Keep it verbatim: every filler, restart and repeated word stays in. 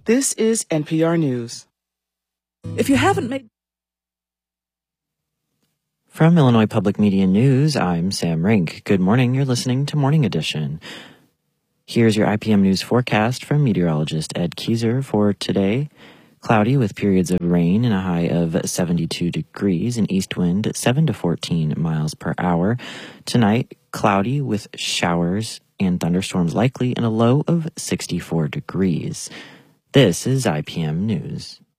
This is N P R News. If you haven't made... From Illinois Public Media News, I'm Sam Rink. Good morning. You're listening to Morning Edition. Here's your I P M News forecast from meteorologist Ed Keyser for today. Cloudy with periods of rain and a high of seventy-two degrees, an east wind seven to fourteen miles per hour. Tonight, cloudy with showers and thunderstorms likely and a low of sixty-four degrees. This is I P M News.